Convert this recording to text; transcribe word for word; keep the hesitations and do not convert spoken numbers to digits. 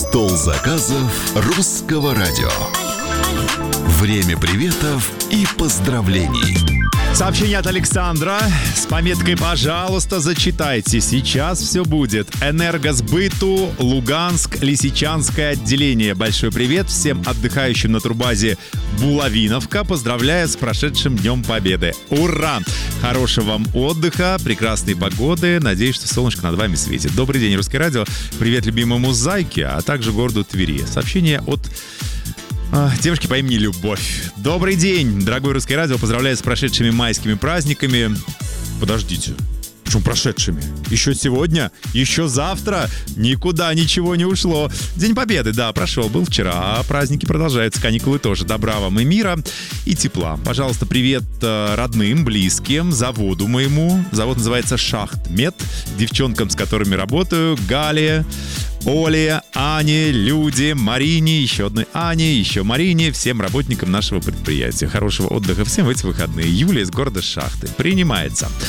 Стол заказов Русского радио. Время приветов и поздравлений. Сообщение от Александра с пометкой «Пожалуйста, зачитайте». Сейчас все будет. Энергосбыту, Луганск, Лисичанское отделение. Большой привет всем отдыхающим на турбазе Булавиновка. Поздравляю с прошедшим Днем Победы. Ура! Хорошего вам отдыха, прекрасной погоды. Надеюсь, что солнышко над вами светит. Добрый день, Русское радио. Привет любимому Зайке, а также городу Твери. Сообщение от... девушки по имени Любовь. Добрый день, дорогой Русское радио. Поздравляю с прошедшими майскими праздниками. Подождите, почему прошедшими? Еще сегодня? Еще завтра? Никуда ничего не ушло. День Победы, да, прошел, был вчера. А праздники продолжаются, каникулы тоже. Добра вам и мира, и тепла. Пожалуйста, привет родным, близким, заводу моему. Завод называется «Шахтмет». Девчонкам, с которыми работаю, Гале, Оле, Ане, Люде, Марине, еще одной Ане, еще Марине, всем работникам нашего предприятия. Хорошего отдыха всем в эти выходные. Юлия из города Шахты. Принимается.